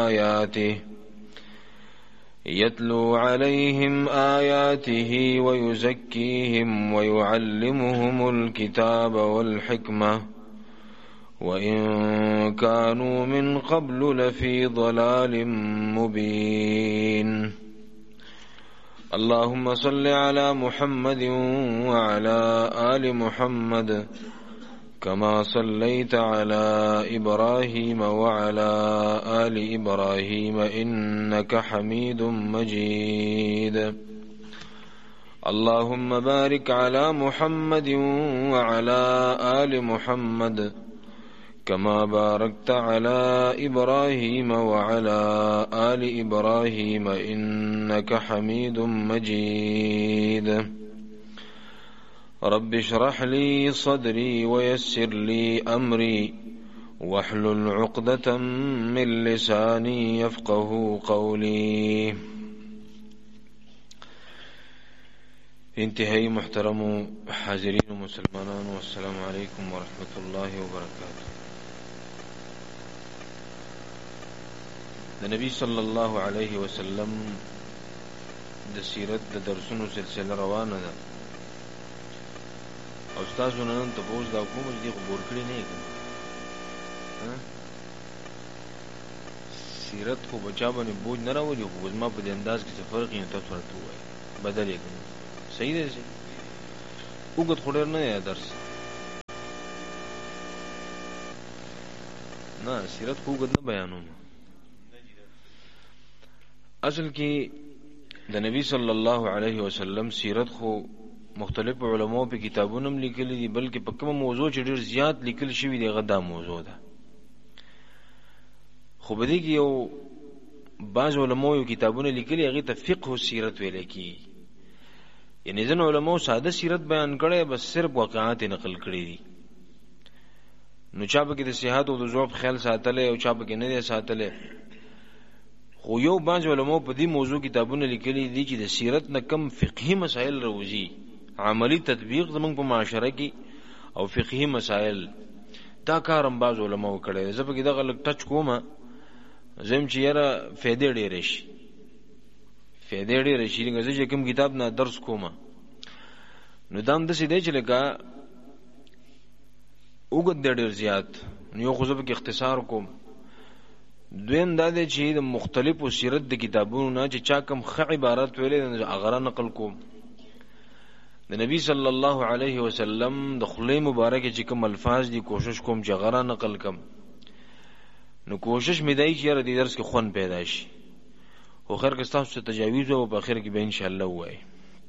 آياته ويزكيهم ويعلمهم الكتاب والحكمة وإن كانوا من قبل لفي ضلال مبين. اللهم صل على محمد وعلى آل محمد كما صليت على إبراهيم وعلى آل إبراهيم إنك حميد مجيد. اللهم بارك على محمد وعلى آل محمد كما باركت على إبراهيم وعلى آل إبراهيم إنك حميد مجيد. رب اشرح لي صدري ويسر لي أمري واحلل عقدة من لساني يفقه قولي. انتهائی محترم حاضرین و مسلمانان، والسلام علیکم ورحمۃ اللہ وبرکاتہ. د نبی صلی الله علیه وسلم د سیرت د درسونو سلسله روانه ده او تاسو نن ته پوښتنه دا کوم چې خبر کړی نه کړم سیرت خو بچا باندې بوج نه راوړي، خو زما په دې انداز کې څه فرق نه تاسو ورته وایي بدل یې کړم. صحیح دی چې وګت خو ډېر نه دی درس، نه سیرت خو وګت نه بیانوم. اصل کې د نبی صلی الله علیه وسلم سیرت خو مختلف علماء په کتابونو هم لیکلي دي، بلکې په کومه موضوع چې ډېر زیات لیکل شوي دی هغه دا موضوع ده. خو په دې کې یو بعض علماء یو کتابونه لیکلي هغې ته فقه السیرت ویلی کېږي، یعنې ځینو علماو ساده سیرت بیان کړی بس صرف واقعات یې نقل کړي دي. نو چا پکې د صحت او د ضعف خیال ساتلی او چا پکې نه دی ساتلی. خو یو بعض علماو په دې موضوع کتابونه لیکلي دي چې د سیرت نه کم فقهي مسائل راوځي، عملی تطبیق زمونږ په معاشره کې او فقهي مسائل، دا کار هم بعض علماو کړی دی. زه پکې دغه لږ ټچ کومه زم چې یاره فایدې ډېرې شي، فایدې ډېرې شي. لکه زه چې کوم کتاب نه درس کومه نو دا هم داسې دی چې لکه اوږد دی ډېر زیات، نو یو خو زه پکې اختصار کوم. دویم دا دی چې د مختلفو سیرت د کتابونو نه چې چا کم ښه عبارت ویلی هغه نقل کوم. د نبی صلی الله علیه وسلم د خولې مبارکې چې کوم الفاظ دي کوشش کوم چې هغه نقل کم. نو کوشش مې دی چې یاره دې درس کې خوند پیدا شي. خو خیر که ستاسو څه تجاویز او په آخر کې به انشاءالله ووایي.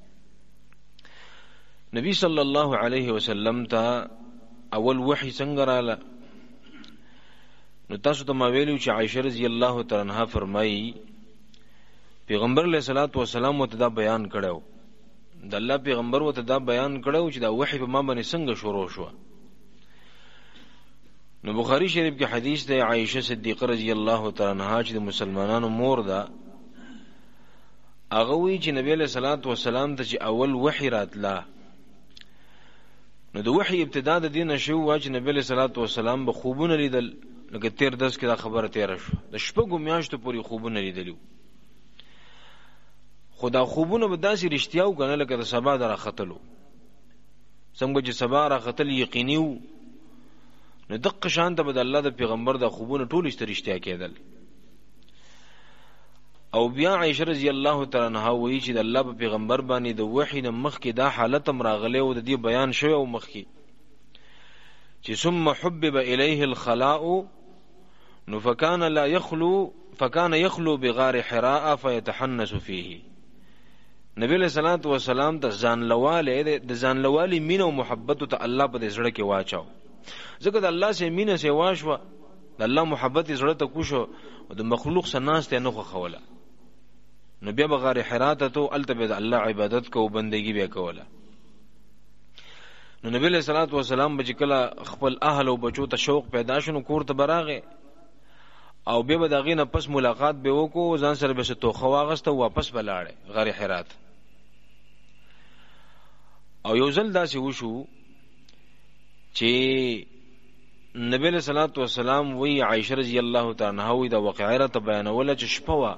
نبی صلی الله علیه وسلم ته اول وحی څنګه راله؟ نو تاسو ته ما ویلو چې عائشه رضی الله تعالی عنها فرمایي پیغمبر علیه الصلاۃ والسلام ورته دا بیان کړو، د الله پیغمبر ورته دا بیان کړو چې دا وحی په ما باندې څنګه شروع شو. نو بخاری شریف کې حدیث دی، عائشه صدیقه رضی الله تعالی عنها چې د مسلمانانو مور ده، هغه وی چې نبی علیہ الصلوۃ والسلام ته چې اول وحی راتله نو د وحی ابتدا د دین شو وا چې نبی علیہ الصلوۃ والسلام به خوبونه لیدل. لکه 13 کې دا خبره تیر شو، د شپږو میاشتو پورې خوبونه لیدلو. خو دا خوبونه به داسې رښتیا و کنه لکه د سبا د راختلو، څنګه چې سبا راختل یقیني و، نو دقه شان ته به د الله د پیغمبر د خوبونه ټول رښتیا کېدل. او بیا عائشه رضی الله تعالی عنها وایي چې د الله په پیغمبر باندې د وحی نه مخکې دا حالت هم راغلی او د دې بیان شوی او مخکې چې ثم حبب الیه الخلاء نو فکان یخلو بغار حراء فیتحنس فیه. نبی علیہ الصلوۃ والسلام ته ځانلوالی مینه او محبت ته الله په دې زړه کې واچاو، ځکه د الله سره مینه سه واشوه، د الله محبت زړه ته کوشو او د مخلوق سره ناس ته نه خوله. نو بیا بغار حراء ته التبه د الله عبادت کو بندگی بیا کوله. نو نبی علیہ الصلوۃ والسلام به کله خپل اهل او بچو ته شوق پیدا شونه کور ته براغه او بیا به دغه نه پس ملاقات به وکړو، ځان سره به څه توخه واغسته واپس بلاړه غار حراء. او یو ځل داسې وشو چې نبی له صلوات و سلام وی عائشه رضی الله تعالی عنها وی دا واقعه را ته بیانول چې شپه وا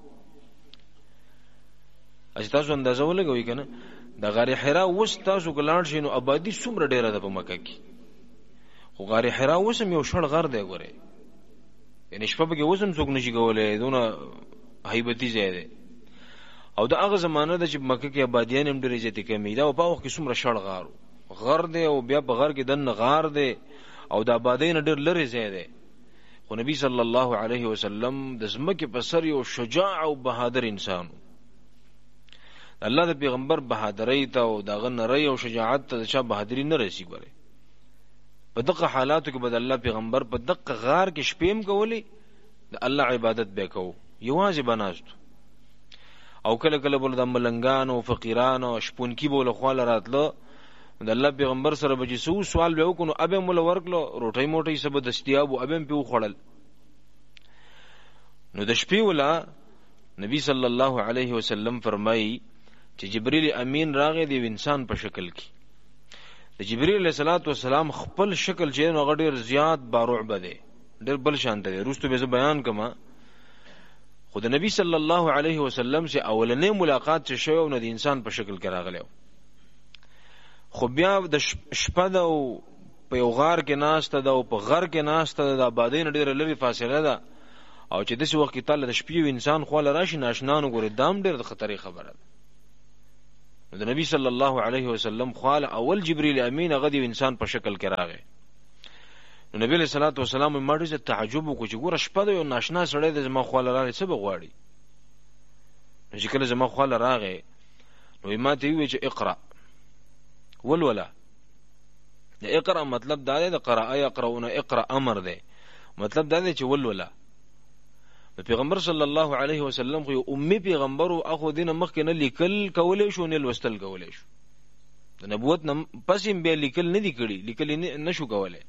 تاسو اندازه ولګوي کنه د غار حرا وس تاسو ګلاړ شینو آبادی څومره ډیره ده په مکه کې خو غار حرا وسم یو شړ غر دی ګوره یعنی شپه به کې وسم څوک نشي کولای دونه هیبتی زیاده او دا هغه زمانه د چې مکه کې آبادیان هم ډیره زیاتې کمی دا او په وخت کې څومره شړ غر دی او بیا په غر کې دن غار دی او د آبادی نه ډیر لري زیاده خو نبی صلی الله علیه وسلم د زمکه په سر یو شجاع او بهادر انسان الله د پیغمبر بهادری ته او دغه نری او شجاعت ته چې بهادری نه رسی ګره په دغه حالاتو کې بد الله پیغمبر په دغه غار کې شپېم کولی د الله عبادت به کو یوازې بناست او کله کله بول د ملنګان او فقیران او شپون کې بول خو راتلو د الله پیغمبر سره به چې سوال به وکړو ابه مول ورکلو روټي موټي سبه دستیاب او ابه په خړل نو د شپې ولا نبی صلی الله علیه وسلم فرمایي چې جبرئیل امین راغی دی انسان په شکل کې د جبرئیل علیه الصلاۃ والسلام خپل شکل چې نو غډیر زیات باروع بده ډیر بل شان دی روستو به بیان کما خود نبی صلی الله علیه وسلم سے اولنې ملاقات چې شوی نو د انسان په شکل کې راغلی خو بیا د شپه د په یو غار کې ناشته ده او په غر کې ناشته ده آبادی نه ډیره لري فاصله ده او چې داسې وخت کې تعالی د شپې انسان خو راشي ناشنا نو ګوري دام ډیر د خطرې خبره ده د نبی صلی الله علیه وسلم خو اول جبرئیل امین هغه د انسان په شکل کې راغی نو نبی علیہ الصلوۃ والسلام مړی ته تعجب وکړ چې ګوره شپه د یو ناشنا سړی د زما خو لاره څه بغواړي نو چې کله زما خو راغی نو ما ته وی چې اقرا ولولا د اقرا مطلب دا دی د قراءه یقرؤون اقرا امر دی مطلب دا دی چې ولولا د پیغمبر صلی الله علیه وسلم خو امي پیغمبر او اخو دینه مخکې نه لیکل کولې شو نه لوستل کولې شو د نبوت نه پس یې به لیکل نه دی کړی لیکل نه شو کولای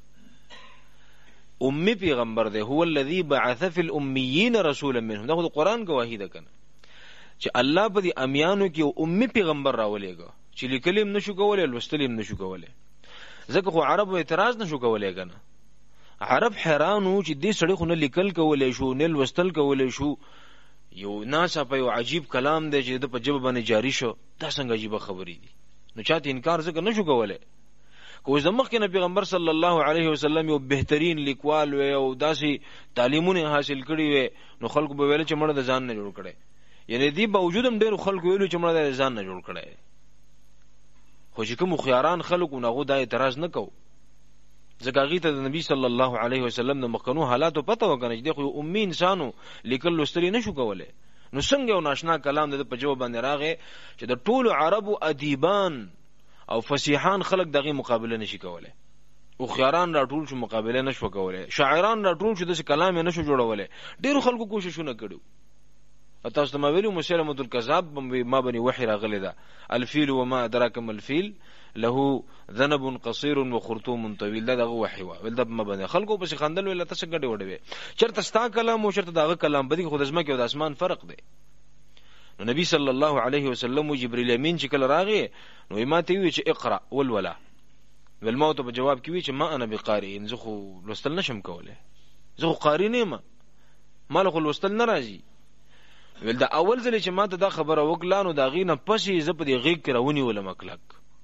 امي پیغمبر دی هو الذي بعث في الاميين رسولا منهم دا د قران گواهی ده کنه چې الله په دې امیانو کې امي پیغمبر راولېګو چې لیکل هم نشو کولای لوستل هم نشو کولای ځکه خو عربو اعتراض نشو کولای کنه عرب حیرانو چې دې سړی خو نه لیکل کولای شو نه لوستل کولای شو یو ناسا په یو عجیب کلام دی چې د په جبه باندې جاری شو دا څنګه عجیب خبرې دي نو چاته انکار ځکه نشو کولای کو زموږ کې پیغمبر صلی الله علیه وسلم یو بهترین لیکوال و او داسي تعلیمونه حاصل کړي و نو خلکو به ویل چې مړه د ځان نه جوړ کړي یعنی دی باوجود هم ډېر خلکو ویلو چې مړه د ځان نه جوړ کړي خو چې کوم خياران خلکو نغو دا اعتراض نه کو ځکه هغه ته د نبی صلی الله علیه وسلم د مخکنو حالاتو پته وکنه چې خو امي انسانو لیکل لوستل نه شو کولای نو څنګه یو ناشنا کلام د په جواب باندې راغی چې د ټولو عربو ادیبان او فصیحان خلق دغه مقابله نشي کولای او خياران را ټول شو مقابله نشو کولای شاعران را ټول شو د کلام نشو جوړولای ډیرو خلکو کوششونه کړو تاسو ته ما ویلو مسلمه الکذاب ما بني وحي راغلی دا الفيل وما ادراك ما الفيل له ذنب قصير وخرطوم طويل دا دغه وحي ول د ما بني خلکو په خندل ویل تاسو ګډه وډوي چرته ستا کلام او چرته دغه کلام بدی خود ازما کې د اسمان فرق دی نو نبی صلی الله علیه وسلم جبرئیل امین چې کله راغی نو ما ته وی چې اقرا والولا والموت په جواب کې وی چې ما انا بقاری ان زه خو لوستل نشم کوله زه خو قاری نه ما مال خو لوستل ناراضي ول دا اول ځل چې ما ته دا خبره وکړه نو دا غینه پسې ز په دې غیږ کې راونی ول مکلک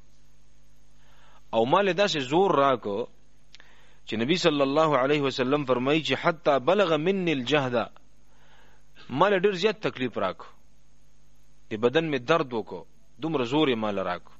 او مال داسې زور راکو چې نبی صلی الله علیه وسلم فرمایي چې حتی بلغ مني الجهد مال ډیر زیات تکلیف راکو د بدن می درد وکړو دومره زور یې مال راکو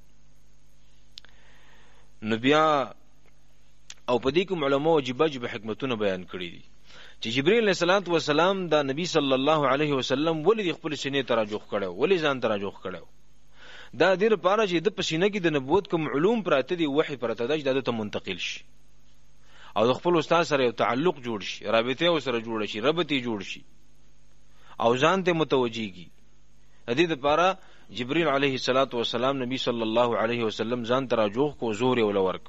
نو بیا او په دې کوم علماء واجب حکمتونه بیان کړی دي چې جبرئیل علیه السلام دا نبی صلی الله علیه وسلم ولې خپل سینې تراجوخ کړو ولې ځان تراجوخ کړو دا د لپاره چې د پسینه کې د نبوت کوم علوم پراته دي وحی پراته ده چې ته منتقل شي او د خپل استاد سره یو تعلق جوړ شي رابطه او سره جوړ شي ربطي جوړ شي او ځان ته متوجيږي د دې لپاره جبرئیل علیه السلام نبی صلی الله علیه وسلم ځان تراجوخ کو زور یې ولورک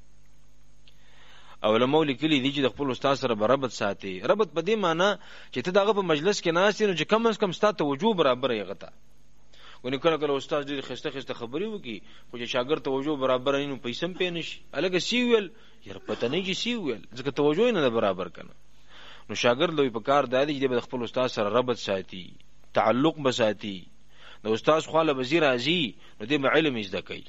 او علماء لیکلي دي چې د خپل استاد سره ربط ساتي ربط په دې معنی چې ته دغه په مجلس کې ناست نو چې کم از کم ستاسو توجه برابر یې غته ونی کله کله استاد دې خسته خسته خبري وکي خو چې شاګرد توجه برابر نه نو پیسې هم پېنش الګ سی ویل یره پته نه چې سی ویل ځکه توجه نه برابر کنه نو شاګرد لوی په کار دادی چې د خپل استاد سره ربط ساتي تعلق بساتي نو استاد خو له وزیر ازي نو دې علم زده کوي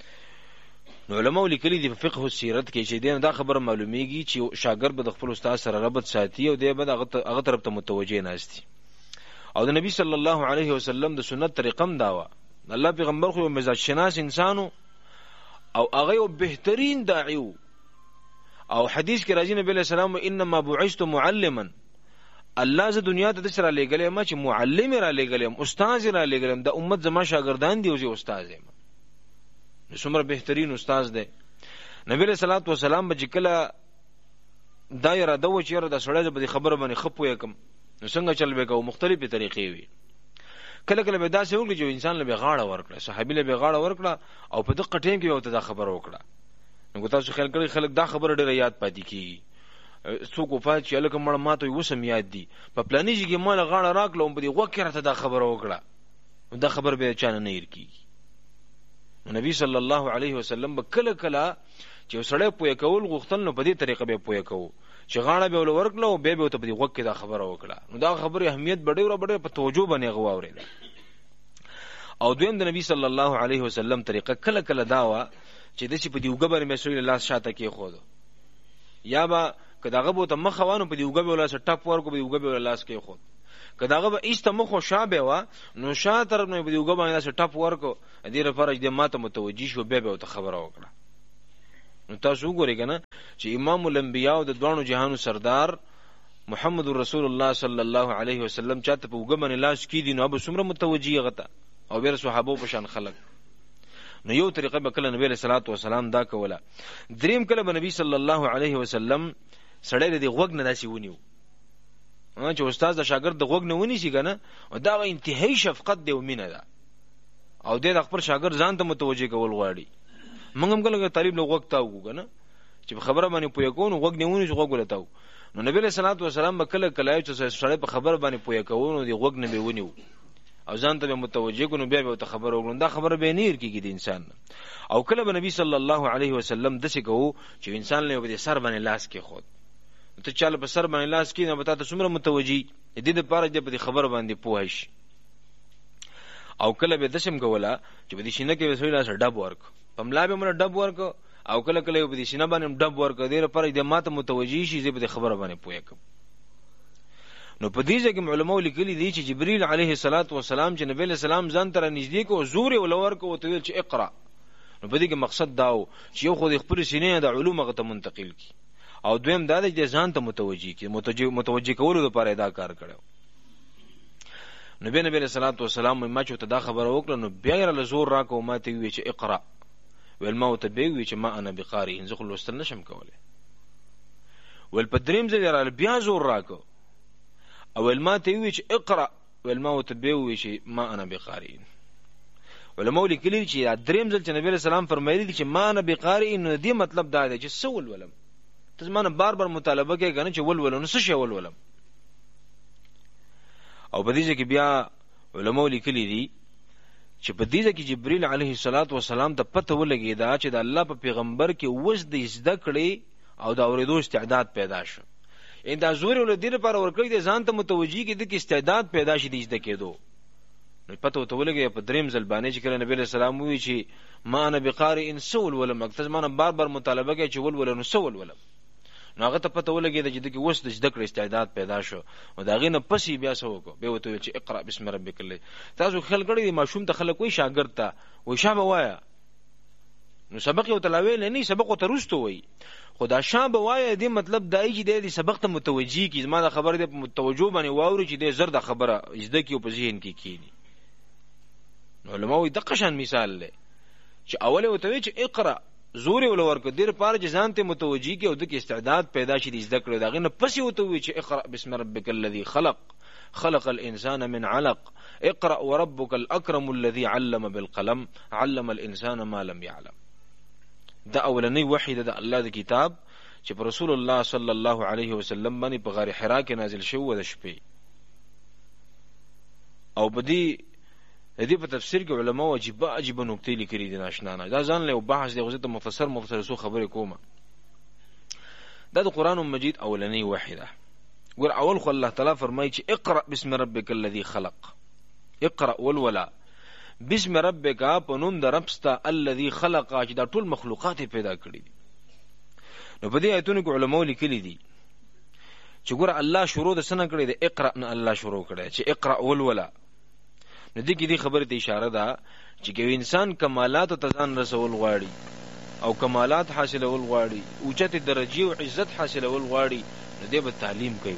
نو علماء لیکلي دي په فقه او سیرت کې چې دا خبره معلومیږي چې شاګرد به د خپل استاد سره ربط ساتي او دې به هغه طرف ته متوجه ناشتي او د نبی صلی الله علیه وسلم د سنت طریقم داوا الله پیغمبر خو مزاج شناس انسانو او هغه یو بهترین داعی او حدیث کې راځي نبی علیہ السلام انما بعثت معلما الله ز دنیا ته سره لګلې ما چې معلم را لګلې استاد را لګلې د امت زما شاګردان دي او زه استاد یم څومره بهترین استاد دی نبی علیہ الصلوۃ والسلام به کله دایره د وچیره د سړی به خبره باندې خپو یکم نو څنګه چل به کو مختلفه طریقې وي کله کله به دا څه وکړي چې انسان له غاړه ورکړه صحابي له غاړه ورکړه او په دغه ټیم کې یو ته دا خبره وکړه نو تاسو خیال کړئ خلک دا خبره ډیره یاد پاتې کیږي څوک وفات چې لکه مړ ماته وسم یاد دي په پلانې کې مال غاړه راکړه په دې وکړه ته دا خبره وکړه دا خبر به چانه نه ير کیږي نبی صلی الله علیه وسلم به کله کله چې سړی پوی کول غوښتل نو په دې طریقه به پوی کوو چې غاړه به ول ورکړه او به ته په دې وکړه دا خبره وکړه نو دا خبره اهمیت ډېره په توجه باندې غواوري او دویم د نبی صلی الله علیه وسلم طریقه کله کله داوا چې د چې په دې وګبر مسئول الله شاته کې خود یا با کداغه بو ته مخوانو په دې وګبر الله سره ټاپ ورکو په دې وګبر الله سره کې خود کداغه به ایست مخو شابه وا نو شاته نو په دې وګبر الله سره ټاپ ورکو دې لپاره چې ماته متوجي شو به ته خبره وکړه نو تاسو وګورئ کنه چې امام الانبیاء او د دوانو جهانو سردار محمد رسول الله صلی الله علیه وسلم چاته په وګبر لاس کې دي نو به څومره متوجي غته او بیر صحابو په شان خلق نو یو طریقه به کله نبی صلی الله علیه وسلم دا کوله دریم کله به نبی صلی الله علیه وسلم سړی د غوګ نه داسي ونیو چې استاد د شاګرد د غوګ نه ونی شي کنه او دا انتهایی شفقت دی او مینه ده او د خپل شاګرد ځان ته متوجه کول غواړي موږ هم کله طالب له غوګ تاو کنه چې خبره باندې پوی کوو غوګ نه ونی غوګ ولتاو نو نبی صلی الله علیه وسلم کله کله چې سړی په خبره باندې پوی کوو نو د غوګ نه به ونیو او ځان ته متوجه کو نو بیا به ته خبر وګړو دا خبره به نیر کیږي د انسان او کله به نبی صلی الله علیه وسلم د څه کو چې انسان له په سر باندې لاس کې خود ته چاله په سر باندې لاس کې نه به تاسو څومره متوجي دې د پاره دې په خبر باندې پوهیش او کله به دشم کوله چې په دې شینه کې وسوي لاس ډب ورک پملا به مر ډب ورک او کله کله په دې شینه باندې ډب ورک دې لپاره دې ماته متوجي شي دې په خبر باندې پوهیکم نو په دې ځکه علماء لیکلي دي چې جبرئیل علیه السلام چې نبی له سلام ځان تر نږدې کو زور ولور کو ته ویل چې اقرا نو په دې کې مقصد داو چې یو خو د خپل سینې د علوم غته منتقل کی او دویم دا د ځان ته متوجي کی متوجي کولو لپاره دا کار کړو نبی علیہ الصلوۃ والسلام ما چې ته دا خبره وکړه نو بیا له زور راکو ما ته وی چې اقرا ول ما ته به وی چې ما انا بقاری ان زخل واستل نشم کوله ول پدریم زه بیا زور راکو اول ما ته وی چې اقرا ول ما ته به وی چې ما انا بقاری علماء لیکلي چې دریم ځل چې نبی علیہ السلام فرمایلی چې ما انا بقاری نو دې مطلب دا دی چې سول ولم ته زمانه بار بار مطالبه کوي کنه چې ول نو څه شی ول او په دې کې بیا علماء لیکلي دي چې په دې کې جبرئیل علیه السلام ته پته ولګی دا چې د الله په پیغمبر کې وز د زده کړې او د اورېدو استعداد پیدا شو ان دا زور ول دې لپاره ورکړي د ځان ته متوجي کې د استعداد پیدا شي د زده کېدو نو پته ته ولګي په دریم ځل باندې چې کله نبی له سلام وی چې ما انا بقاری ان سول ولا مقصد ما بار بار مطالبه کوي چې ول نو سول ولا نو هغه ته پته ولګي د دې کې وس د زده کړې استعداد پیدا شو او دا غینه پسې بیا سو کو به وته چې اقرا بسم ربک الله تاسو خل کړی ماشوم ته خلک وای شاګرد ته وای شابه وایا نو سبق یو تلاوی نه سبق ته رستو وای خدا شابه وایا دې مطلب دای چې دې سبق ته متوجي کی زما د خبره دې متوجو باندې واوري چې دې زر د خبره زده کی په ذهن کې کینی نو علماء د قشن مثال لې چې اوله وته چې اقرا زور ول ورکو دیر پار جزان ته متوجي کی او د استعداد پیدا شي د ذکر دغه نه پسې وته وی چې اقرا بسم ربک الذی خلق الانسان من علق اقرا وربك الاكرم الذي علم بالقلم علم الانسان ما لم يعلم دا اولنی وحی د الله د کتاب چې پر رسول الله صلی الله علیه وسلم باندې په غار حرا کې نازل شو د شپې او بدی د دې په تفسیر کې علما عجیب نکتې لیکلي دي ناشنا نه. دا ځان له بحث دی غوښته مفسر سو خبره کومه. دا د قران مجید اولنی وحی ده. ګور اول خو الله تعالی فرمایي چې اقرأ بسم ربک الذی خلق. اقرأ والولا بسم ربک په نوم د رب ستا الذی خلق چې دا ټول مخلوقات پیدا کړی دي. نو په دې آیتونو کې علماء لیکلي دي چې ګور الله شروع د سنه کړی د اقرأ نه الله شروع کړی چې اقرأ والولا. نو دې کې دې خبره ته اشاره ده چې کوم انسان کمالات ته ځان رسول غواړي او کمالات حاصلول غواړي اوچته درجه او عزت حاصلول غواړي نو دې به تعلیم کوي.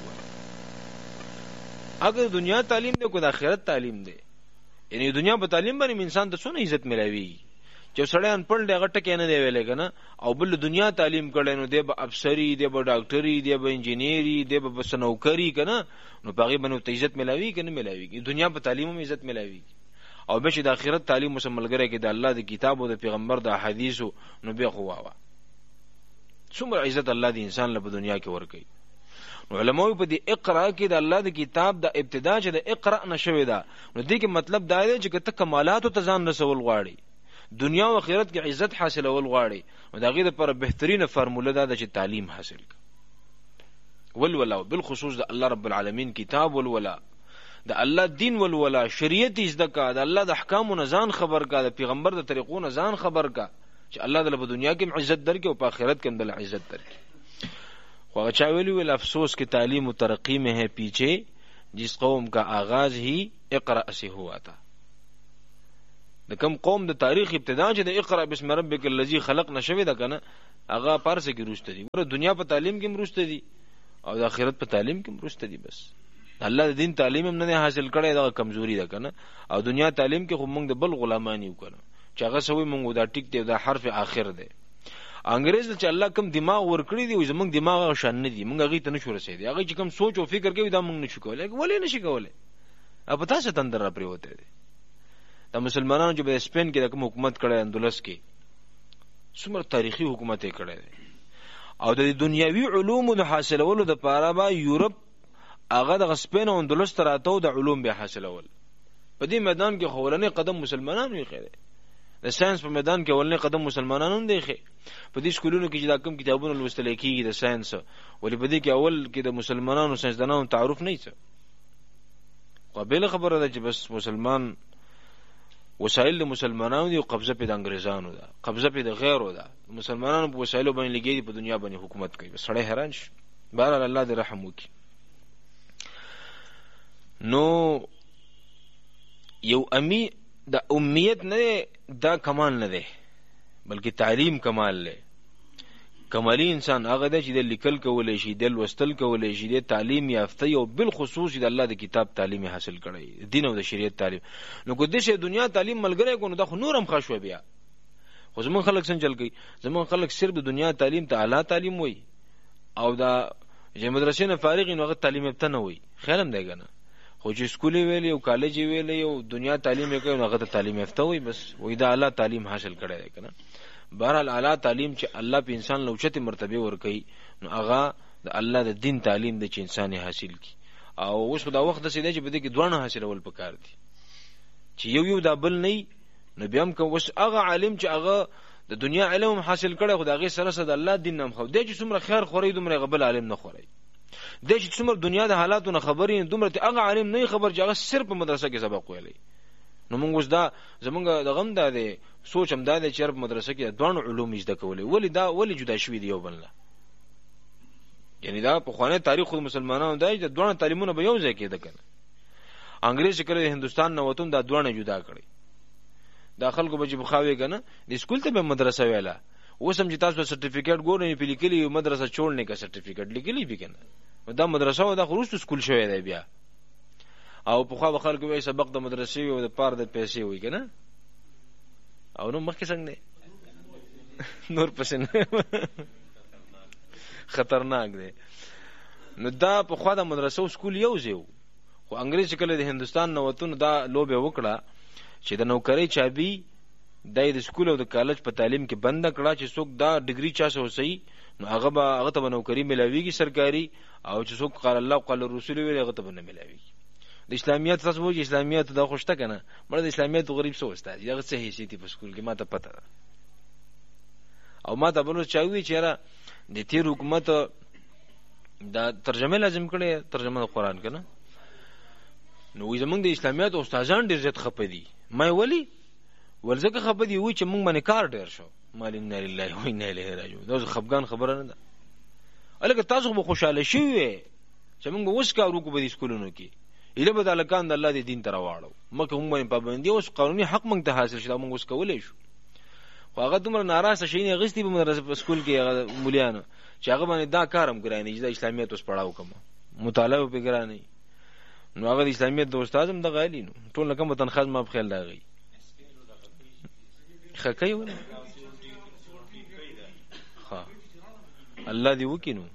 اگر دنیا تعلیم دی کو د آخرت تعلیم دی، یعنی دنیا په تعلیم باندې انسان ته څونه عزت ملوي چې سړی ان پړ دغه ټکه نه دی ویلې کنه، او بل دنیا تعلیم کړي نو دی به افسری، دی به ډاکټري، دی به انجینری، دی به سنوکری کنه، نو باغی باندې عزت ملوي کنه ملوي. دنیا په تعلیم هم عزت ملوي او به چې د آخرت تعلیم مسملګره کې د الله د کتاب او د پیغمبر د احادیثو نو به خواوا څومره عزت الله د انسان له دنیا کې ورکړي. علماء په دې اقرا کې د الله د کتاب د ابتدا چې د اقرا نشوي دا نو دې کې مطلب دا دی چې ته کمالات او تزان رسول غواړي، دنیا او آخرت کې عزت حاصلول غواړي، نو دا غي د پر بهترینه فرموله ده چې تعلیم حاصل کړه. والولا بالخصوص د الله رب العالمین کتاب والولا د الله دین والولا شریعت زده کا، د الله د احکام او ځان خبر کا، د پیغمبر د طریقو نه ځان خبر کا چې الله د په دنیا کې عزت درکې او په آخرت کې هم د عزت درکې. خو چا ویل افسوس کہ تعلیم و ترقی میں ہے پیچھے جس قوم کا آغاز ہی اقرأ سے ہوا تھا. د کم قوم د تاریخ ابتدا چې د اقرأ بسم ربک الذی خلق نشوي دا کنه هغه پارسه کې روسته دي. ور دنیا په تعلیم کې مروسته دي او د آخرت په تعلیم کې مروسته دي. بس الله د دین تعلیم هم نه حاصل کړي دا کمزوري ده کنه، او دنیا تعلیم کې خو موږ د بل غلامانی وکړو چې هغه سوی موږ دا ټیک دی دا حرف اخر دی. انګريز چې الله کوم دماغ ورکړي دی زمونږ دماغ شان نه دی، موږ هغه ته نشو رسیدي. هغه چې کوم سوچ او فکر کوي دا موږ نشو کولای. ولې نشي کولای؟ په تاسو تندر را پریوته دي. د مسلمانانو چې په سپین کې د کوم حکومت کړي اندلس کې څومره تاریخي حکومت یې کړی دی، او د دنیوي علومو د حاصلولو د پاره با یورپ هغه د سپین او اندلس تر اتو د علوم به حاصلول. په دې میدان کې خولنې قدم مسلمانانو یې خېره، د ساينس په میدان کې ولنې قدم مسلمانانو دی خې. په دې سکولونو کې چې دا کوم کتابونه لوستل کېږي د ساينس ولې په دې کې اول کې د مسلمانانو ساينسدانانو تعارف نه څه. قابل خبره ده چې بس مسلمان وسایل د مسلمانانو دی او قبضه په د انګريزانو ده، قبضه په د غیرو ده. مسلمانانو په وسایلو باندې لګي په دنیا باندې حکومت کوي. سړی حیران شي. بهر الله دې رحم وکړي. نو یو امی د امیت نه دا کمال نه دی بلکې تعلیم کمال دی. کمالی انسان هغه دی چې د لیکل کولای شي، د لوستل کولای شي، د تعلیم یافته او بالخصوص د الله د کتاب تعلیم حاصل کړي، دین او د شریعت تعلیم. نو کو د شه دنیا تعلیم ملګری کو نو دا خو نورم خاصو بیا. خو زمون خلک څنګه چل کوي؟ زمون خلک صرف د دنیا تعلیم ته اعلی تعلیم وای او دا چې مدرسې نه فارغ نو هغه تعلیم یافته نه وای. خیالم دی کنه، خو چې سکول ویلې او کالج ویلې او دنیا تعلیم یې کوي نو هغه ته تعلیم یافته وای. بس وای دا اعلی تعلیم حاصل کړی دی کنه. بهرحال اعلی تعلیم چې الله په انسان لوچته مرتبه ور کوي نو هغه د الله د دین تعلیم د چې انسان حاصل کی. او اوس دا وخت د سیده چې بده کې دوه حاصلول پکار دي چې یو دا بل نه نو بیا هم کوم اوس هغه عالم چې هغه د دنیا علم حاصل کړي خو دا هغه سره سره د الله دین هم خو د چې څومره خیر خوري دومره غبل عالم نه خوري. د چې څومره دنیا د حالاتو نه خبرې دومره هغه عالم نه خبر چې هغه صرف په مدرسه کې سبق ویلي. نو موږ اوس دا زمونږ د غم دا دی سوچ هم دا دی چې په مدرسه کې دوه علوم زده کولې ولی جدا شوي دی یو بل نه. یعنی دا په خوانه تاریخ خود مسلمانانو دا چې دوه تعلیمونه به یو ځای کېده کنه. انګريز کله هندستان نه وتون دا دوه جدا کړي. دا خلکو به چې بخاوي کنه د سکول ته به مدرسه ویلا. اوس هم چې تاسو سرټیفیکټ ګورئ په لیکلي مدرسه छोड़ने کا سرټیفیکټ لیکلي به کنه دا مدرسه او دا خروج سکول شوی دی بیا. او په خو خلکو به سبق د مدرسې او د پاره د پیسې وي کنه. او نو مخکې څنګه نور پسنه خطرناک دی. نو دا په خو د مدرسې او سکول یو ځای خو انګريز کله د هندستان نو وتون دا لوبه وکړه چې د نوکری چابي د سکول او د کالج په تعلیم کې بند کړه چې څوک دا ډیګري چا سه وسی نو هغه ته نوکری ملاويږي سرکاري، او چې څوک قال الله قال رسول ویل هغه ته نه ملاويږي. د اسلامیت تاسو وایي اسلامیت دا خوشته کنه مړه د اسلامیت غریب سو استاد دا څه حیثیت په سکول کې ما ته پته او ما ته بل چا وی چیرې د تیر حکومت دا ترجمه لازم کړي ترجمه قرآن کنه نو زمونږ د اسلامیت استادان ډیر زیات خپه دي ما ولی ورځکه خپه دي وای چې مونږ باندې کار ډیر شو مال ان لله و انا الیه راجعون دا خپګان خبره نه ده الګ تاسو به خوشاله شئ چې مونږ اوس کارو کو په سکولونو کې اله به د الکان د الله د دین تر واړو مکه هم باندې پابندي اوس قانوني حق مونږ ته حاصل شي دا مونږ اوس کولای شو خو هغه دومره ناراضه شي نه غستی په مدرسې په سکول کې مولیانو چې هغه باندې دا کارم ګرانې د اسلامیت اوس پڑھاو کوم مطالعه په ګرانې نو هغه د اسلامیت د استادم د غالي نو ټول کوم تنخواہ ما په خیال راغی خکای ونه ها الله دی وکینو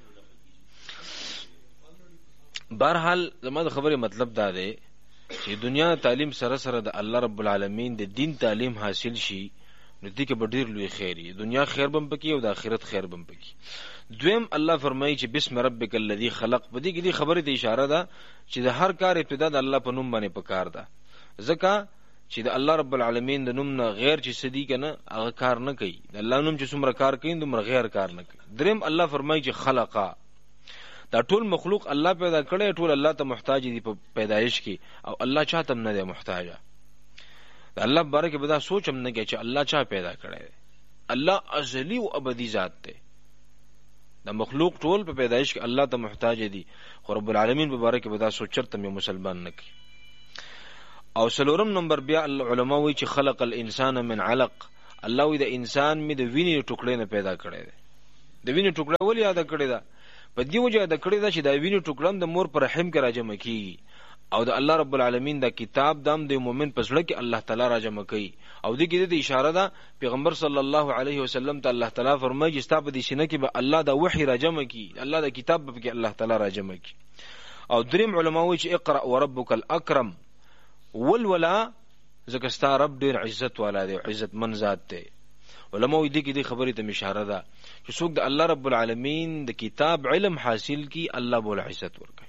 بهرحال زما د خبره مطلب دا دی چې دنیا تعلیم سره سره د الله رب العالمین د دین تعلیم حاصل شي نو دې کې ډېر لوی خیری دنیا خیر بم پکې او د آخرت خیر بم پکې دویم الله فرمایي چې بسم ربک الذی خلق په دې کې دې خبره ته اشاره ده چې د هر کار ابتدا د الله په نوم باندې پکار ده ځکه چې د الله رب العالمین د نوم نه غیر چې صدیق نه هغه کار نه کوي د الله نوم چې څومره کار کوي دومره غیر کار نه کوي دریم الله فرمایي چې خلقا دا ټول مخلوق الله پیدا کړي ټول الله ته محتاج دي په پیدایش کې او الله چاته نه دی محتاج الله بارک بدا سوچ هم نه کوي چې الله چا پیدا کړي الله ازلی او ابدی ذات دی د مخلوق ټول په پیدایش کې الله ته محتاج دي خو رب العالمین مبارک بدا سوچ تر ته مسلمان نه کوي او سلورم نمبر بیا علماء وی چې خلق الانسان من علق الله وی د انسان می د وینې ټوکړې نه پیدا کړي دی د وینې ټوکړه ولې یاد کړی دا په دې وجه دا کړی دا چې د وینې ټوکړم د مور پر رحم کې راجمع کیږي او د الله رب العالمین دا کتاب دام د مؤمن په زړه کې الله تعالی راجمع کوي او دې کې د اشاره ده پیغمبر صلی الله علیه وسلم ته الله تعالی فرمایي چې تاسو د سینې کې به الله دا وحی راجمع کوي الله دا کتاب به کې الله تعالی راجمع کوي او دریم علماء وی چې اقرا وربک الاکرم ولولا زکه ستا رب ډیر عزت والا دی عزت من ذات دی علماء دې کې دې خبرې ته اشاره ده چې څوک د الله رب العالمین د کتاب علم حاصل کی الله بول عزت ورکړي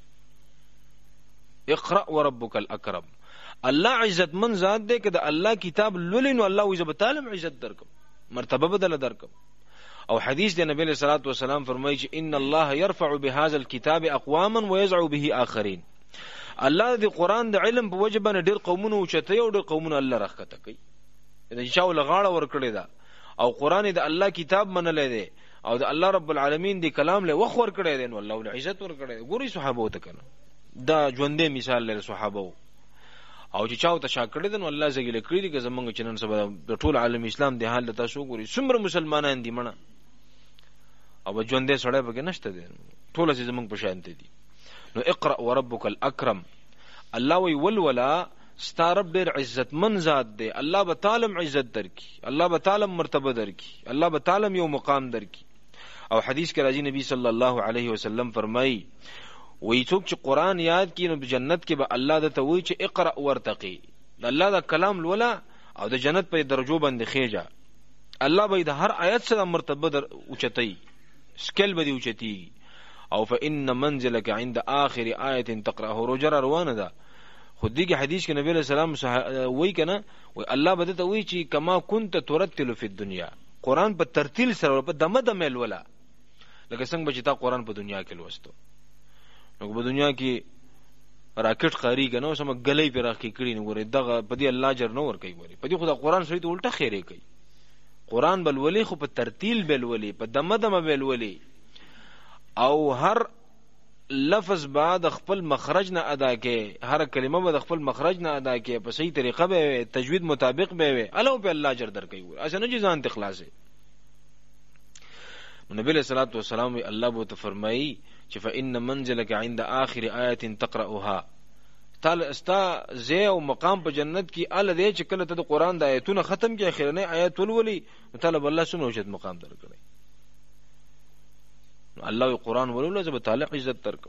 اقرا وربک الاکرم الله عزت من ذات دی که د الله کتاب لولینو الله عزت تعالی عزت درکم مرتبه بدل درکم او حدیث د نبی صلی الله علیه وسلم فرمایي چې ان الله يرفع بهذا الكتاب اقواما ويزع به آخرين الله د قران د علم په وجه باندې ډېر قومونه اوچته او ډېر قومونه الله راخته کوي دا چې ول غاړه ور کړی دا او قران د الله کتاب منلې دی او د الله رب العالمین دی کلام له وخ ور کړی دی نو الله ول عزت ور کړی ګوري صحابه ته کنه دا ژوندې مثال لري صحابه او چې چاو ته شا کړی دی نو الله زګیل کړی دی که زمونږ چنن سبا د ټول عالم اسلام دی حال تاسو ګوري څومره مسلمانان دي مړه او ژوندې سړی به نشته دي ټول چې زمونږ په شان دي نو اقرا وربک الاکرم الله وی ولولا ستارب ډیر عزت من ذات دی الله به تعالی عزت درکي الله به تعالی مرتبه درکي الله به تعالی یو مقام درکي او حدیث کې راځي نبی صلی الله علیه وسلم فرمایي وی څوک چې قران یاد کړي نو په جنت کې به الله د ته وی چې اقرا ورتقي الله دا کلام لولا او د جنت په درجو باندې خېجا الله به د هر آیت سره مرتبه در اوچتای سکل به دی اوچتی او فإن منزلك عند آخر آية تقرأه رجر روانه ده خود دې کې حدیث کې نبی علیہ السلام وی کنه وی الله بده ته وی چې کما كنت ترتل في الدنيا قران په ترتیل سره په دمه دمه ولا لکه څنګه چې تا قران په دنیا کې لوستو نو په دنیا کې راکټ قاری کنه سم غلې پر راخې کړي نو ګوره دغه په دې الله اجر نو ور کوي ګوره په دې خدا قران سره ته الټه خیره کوي قران بل ولی خو په ترتیل بل ولی په دمه دمه بل ولی او هر لفظ بعد خپل مخرج نه ادا کې هر کلمه بعد خپل مخرج نه ادا کې په صحیح طریقه به تجوید مطابق به وي الله په الله اجر در کوي اسنه جزان ته خلاصه نبی صلی الله علیه وسلم الله بو ته فرمایي چې فإن منزلك عند آخر آیه تقرأها تعالی استا زه او مقام په جنت کې ال دې چې کله ته د قران د آیتونو ختم کې اخرنه آیت ولولي طالب الله سنو اوجت مقام درکړي الله قرآن ولوله زب تعالی عزت درکم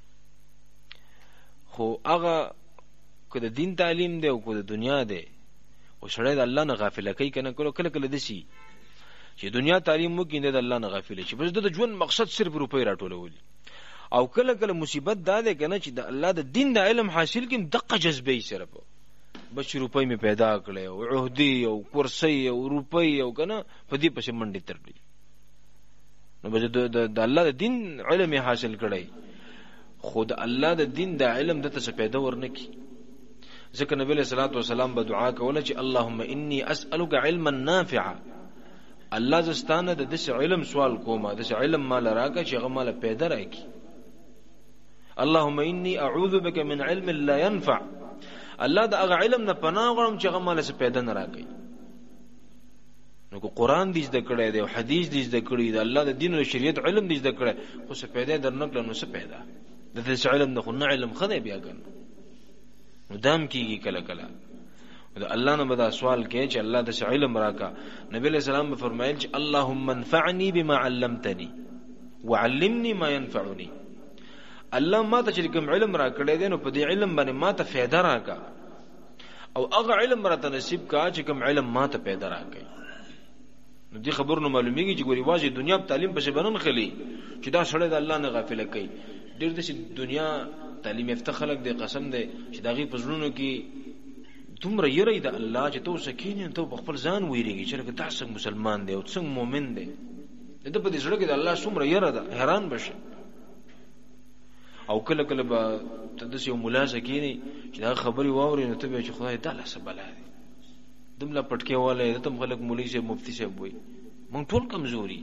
خو هغه که د دین تعلیم دی او که د دنیا دی او سړی د الله نه غافل کوي کنه کله کله دسی چې دنیا تعلیم مو کې نه د الله نه غافل شي بس د ژوند مقصد صرف روپۍ راټولول او کله کله مصیبت دا ده کنه چې د الله د دین د علم حاصل کیم دغه جذبه سره په 20 روپۍ می پیدا کړې او عہدی او کرسی او روپۍ او کنه په دې پسې منډي ترلې نو به د الله د دین علم حاصل کړی خود الله د دین د علم د څه پیدا ورنکي ځکه نبی صلی الله علیه وسلم به دعا کوله چې اللهم انی اسالک علما نافعا الله زستانه د دې علم سوال کومه د علم مال راکا چې هغه مال پیدا راکړي اللهم انی اعوذ بک من علم لا ينفع الله دا هغه علم نه پناه غواړم چې هغه مال څه پیدا نه راکړي نو کو قران دې زده کړی دی او حدیث دې زده کړی دی الله د دین او شریعت علم دې زده کړی خو څه پیدا درنکله نو څه پیدا د دې علم نه خو نه علم خدای بیا ګن نو دام کیږي کله کله دا الله نه بدا سوال کوي چې الله د علم راکا نبی له سلام فرمایل چې اللهم انفعني بما علمتني وعلمني ما ينفعني الله ما ته چې کوم علم را کړی دی نو په دې علم باندې ما ته فایده راکا او هغه علم راته نصیب کا چې کوم علم ما ته پیدا راکړي نو دې خبر نو معلومیږي چې ګوري واځي دنیا په تعلیم پسې بنن خلی چې دا سړی د الله نه غافل کوي ډېر د دنیا تعلیم یافته خلک دی قسم دی چې داغي پزړونو کې دومره یری د الله چې تو سکینې ته په خپل ځان ویریږي چې دا څنګه مسلمان دی او څنګه مؤمن دی د په دې سره کې د الله څومره یره ده حیران بشي او کله کله به تدس یو مولا سکینې چې دا خبري واوري نو ته به چې خدای تعالی سبلا دی دمله پټکي والے ته خلک مولوی شه مفتی شه وي مونږ ټول کمزوري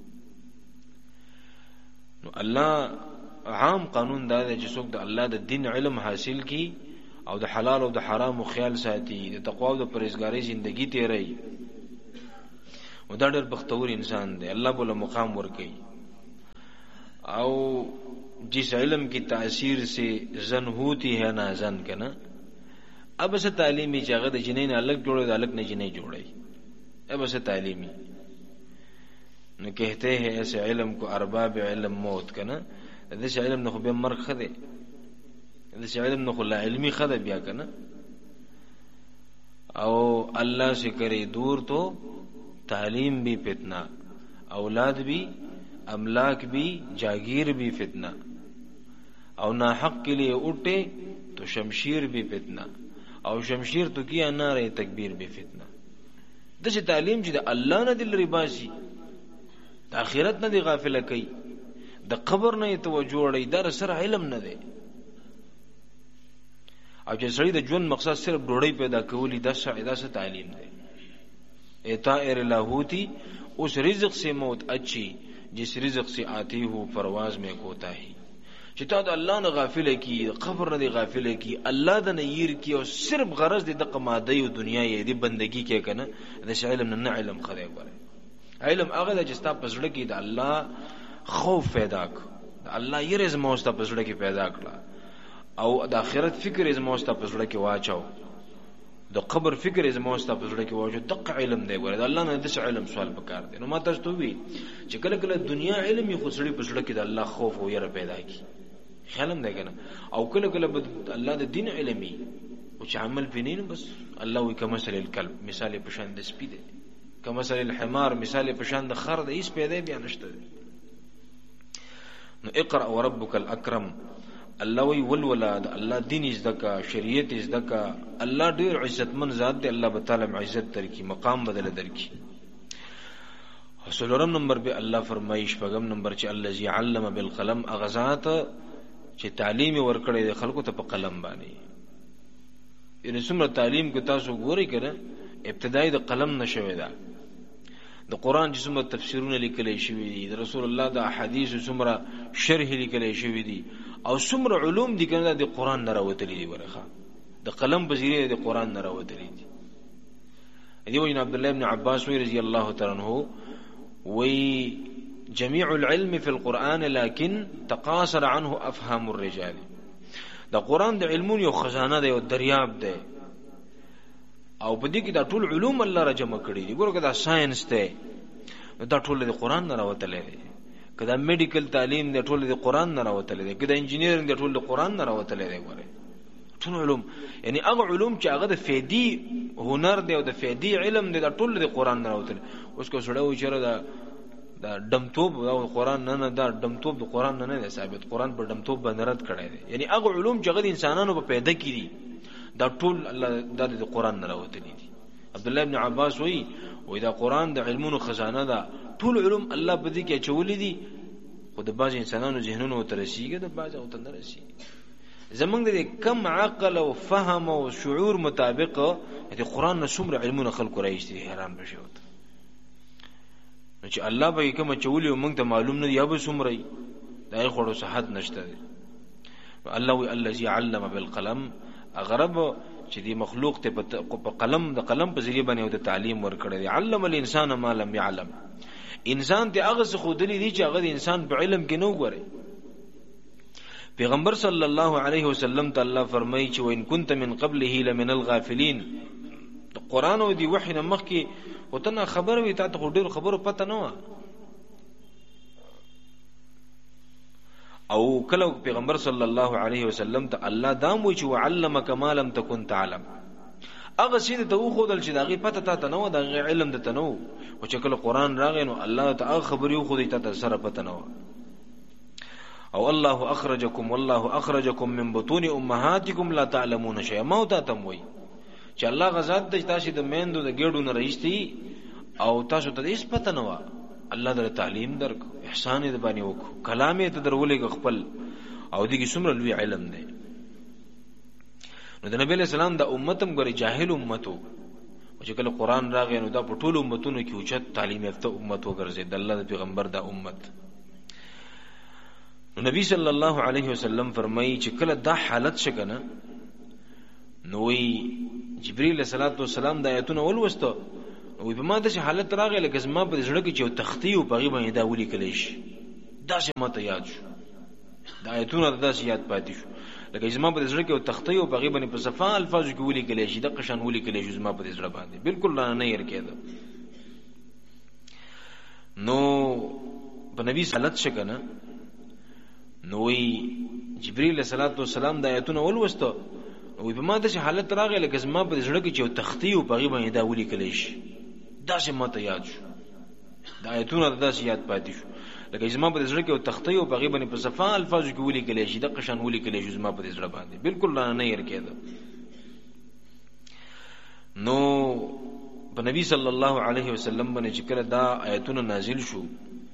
نو الله عام قانون دا دی چې څوک د الله د دین علم حاصل کی او د حلال او د حرام خیال ساتي د تقوا او د پرهیزګاری ژوندۍ تیري او دا ډېر بختور انسان دی الله بوله مقام ورکي او جس علم کی تاثیر سے زن ہوتی ہے نا زن کا نا اب اسے تعلیمی چاہے تو جنہیں الگ جوڑے تو الگ نے جنہیں جوڑے اب اسے تعلیمی نہ کہتے ہیں ایسے علم کو ارباب علم موت کا نا ایسے علم نہ بے مر خدے ایسے علم نہ لا علمی خدے بیا کا نا او اللہ سے کرے دور تو تعلیم بھی فتنہ اولاد بھی املاک بھی جاگیر بھی فتنہ او ناحق کے لیے اٹھے تو شمشیر بھی فتنہ او شمشیر تو کیا نہ رہے تکبیر بھی فتنہ دس تعلیم چې د الله نه دل رباسي د آخرت نه دی غافل کوي د قبر نه توجه وړي در سره علم نه دی او چې سړی د ژوند مقصد صرف ډوړی پیدا کولی د څه تعلیم دی اطائر لاهوتی اس رزق سے موت اچھی جس رزق سے آتی ہو پرواز میں کوتاہی چې تا د الله نه غافل کی قبر نه غافل کی الله د نیر کی او صرف غرض د قماده او دنیا یې د بندگی کې کنه د علم نه علم خدای غره علم هغه د جستا پسړه کی د الله خوف پیدا ک د الله یې رز موستا پسړه کی پیدا کړه او د آخرت فکر از موستا پسړه کی واچو د قبر فکر از موستا پسړه کی واچو دغه علم دی غره د الله نه د علم سوال پکار دی نو ما تاسو ته وی چې کله کله دنیا علم یې خسړي پسړه کی د الله خوف او یې پیدا کی خیالم دی کنه او کله کله الله د دین علمي او چې عمل پینین بس الله وی کما مثل الکلب مثال په شان د سپی دی کما مثل الحمار مثال په شان د خر دی اس پیدا بیا نشته نو اقرا وربک الاکرم الله وی ولولاد الله دین زدکا شریعت زدکا الله ډیر عزتمن ذات دی الله تعالی عزت ترکی مقام بدل درکی سلورم نمبر به الله فرمایش پیغام نمبر چې الذي علم بالقلم اغزات چې تعلیم ورکړی د خلکو ته په قلم باندې ان څومره تعلیم کو تاسو ګورئ کنه ابتدای د قلم نشوي دا د قران چې څومره تفسیرونه لیکل شوی دي د رسول الله د احادیث څومره شرح لیکل شوی دي او څومره علوم دي کنه د قران نه راوتلي دي ورخه د قلم بزیره د قران نه راوتلي دي دی وین عبد الله ابن عباس رضی الله تعالی عنہ وی جميع العلم في القرآن لكن تقاصر عنه افهام الرجال دا قرآن د علمون یو خزانه دی او دریاب دی او په دې کې دا ټول علوم الله را جمع کړي دي ګوره دا ساينس دی دا ټول د قرآن نه راوتلې دي کدا میډیکل تعلیم دی ټول د قرآن نه راوتلې دي کدا انجینرینګ دی ټول د قرآن نه راوتلې دي ګوره ټول علوم یعنی هغه علوم چې هغه د فیدی هنر دی او د فیدی علم دی دا ټول د قرآن نه راوتلې اوس کو سړی و چیرې دا دا دمتوب دا قرآن نه دا دمتوب د قرآن نه ثابت. قرآن پر دمتوب باندې رد کړی دی. یعنی هغه علوم چې هغه انسانانو په پیدا کړي دا ټول الله د قرآن نه راوتلي دي. عبد الله ابن عباس وایي دا قرآن د علمونو خزانه ده. ټول علوم الله په دې کې چولې دي، خو د بعض انسانانو ذهنونو ته رسیږي، د بعض او ته نه رسیږي. زمونږ د کم عقل او فهم او شعور مطابق د قرآن نه څومره علمونه خلکو راایستي، حیران بشي وته. نو چې الله به کوم چولې موږ ته معلوم نه دی یا به څومره دا یې خورو صحت نشته دی. الله وی الذی علم بالقلم، اغرب چې دی مخلوق ته په قلم د قلم په ذریعہ باندې د تعلیم ورکړی دی. علم الانسان ما لم يعلم، انسان ته هغه څه خودلی دی چې هغه د انسان په علم کې نه وګوري. پیغمبر صلی الله علیه وسلم ته الله فرمایي چې وان كنت من قبله لمن الغافلین، قرآن او دی وحی نه مخکې وته خبر وي، تا ته ډېر خبرو پته نه و. او کله پیغمبر صلی الله علیه وسلم ته الله دام وی چې وعلمک ما لم تکن تعلم، هغه سید ته وخدل چې دغه پته تا ته نه و، دغه علم د ته نه و. او چې کله قرآن راغی نو الله تعالی خبري خو دې ته سره پته نه و. او الله اخرجکم والله اخرجکم من بطون امهاتکم لا تعلمون شیئا. ما ته تم وی چې الله غزاد د تاسو د میندو د ګډو نه رئیستی او تاسو ته هیڅ پته نه و. الله در تعلیم درک، احسان دې باندې وکړو، کلام ته درولې خپل، او دې کې څومره لوی علم دی. نو د نبی له سلام د امتم ګوري جاهل امتو، او چې کله قرآن راغی نو دا په ټولو امتونو کې اوچت تعلیم یافته امت وګرځي د الله د پیغمبر د امت. نو نبی صلی الله علیه وسلم فرمایي چې کله دا حالت شکنه نو وی جبرئیل علیه السلام د آیتونو ولوسته، وی په ما داسې حالت راغی لکه زما په زړه کې چې یو تختی او په هغې باندې دا ولیکلی شي. داسې ماته یاد شو، د آیتونه داسې یاد پاتې شو لکه زما په زړه کې یو تختی او په هغې باندې په صفا الفاظو کې ولیکلی شي، دقه شان ولیکلی شي زما په زړه باندې، بالکل رانه نه هېر کېده. نو په نبي حالت شه که نه، نو وی جبرئیل علیه السلام د آیتونه ولوسته، وی په ما داسې حالت راغی لکه زما په زړه کې چې یو تختی او په هغې باندې دا ولیکلی شي، داسې ماته یاد شو، د آیتونه داسې یاد پاتې شو لکه زما په زړه کې یو تختی او په هغې باندې په صفا الفاظو کې ولیکلی شي، دقه شان ولیکلی شي زما په زړه باندې، بالکل رانه نه هېر کېده. نو په نبي صلی الله علیه وسلم باندې چې کله دا آیتونه نازل شو